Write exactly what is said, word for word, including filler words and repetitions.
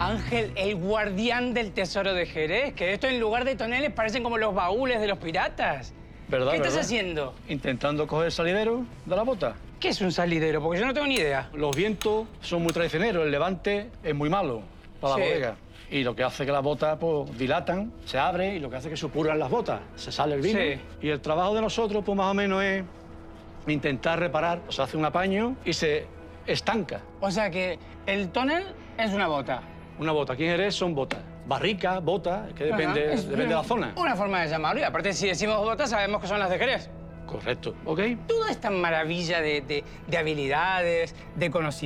Ángel, el guardián del tesoro de Jerez, que esto en lugar de toneles parecen como los baúles de los piratas. ¿Verdad, ¿Qué estás verdad? haciendo? Intentando coger el salidero de la bota. ¿Qué es un salidero? Porque yo no tengo ni idea. Los vientos son muy traicioneros, el levante es muy malo para Sí. la bodega. Y lo que hace que las botas pues, dilatan, se abre y lo que hace que supuran las botas, se sale el vino. Sí. Y el trabajo de nosotros, pues más o menos es intentar reparar, se hace un apaño y se estanca. O sea que el tonel es una bota. Una bota, aquí en Jerez son botas. Barricas, botas, es que depende, Ajá, es depende de la zona. Una forma de llamarlo. Y aparte, si decimos botas, sabemos que son las de Jerez. Correcto, ¿ok? Toda esta maravilla de, de, de habilidades, de conocimientos.